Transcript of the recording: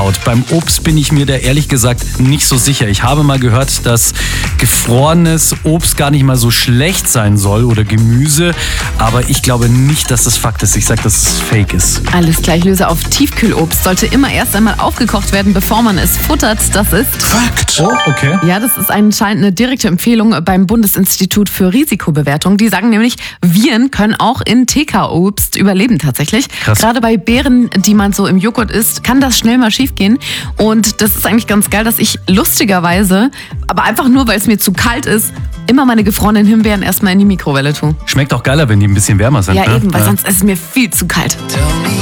Unkraut. Beim Obst bin ich mir da ehrlich gesagt nicht so sicher. Ich habe mal gehört, dass gefrorenes Obst gar nicht mal so schlecht sein soll oder Gemüse, aber ich glaube nicht, dass das Fakt ist. Ich sage, dass es Fake ist. Alles klar, ich löse auf. Tiefkühlobst sollte immer erst einmal aufgekocht werden, bevor man es futtert. Das ist Fakt. Oh, okay. Ja, das ist anscheinend eine direkte Empfehlung beim Bundesinstitut für Risikobewertung. Die sagen nämlich, Viren können auch in TK-Obst überleben tatsächlich. Krass. Gerade bei Beeren, die man so im Joghurt isst, kann das schnell mal schief gehen. Und das ist eigentlich ganz geil, dass ich lustigerweise, aber einfach nur, weil es mir zu kalt ist, immer meine gefrorenen Himbeeren erstmal in die Mikrowelle tue. Schmeckt auch geiler, wenn die ein bisschen wärmer sind. Ja, ne? eben, weil sonst ist es mir viel zu kalt.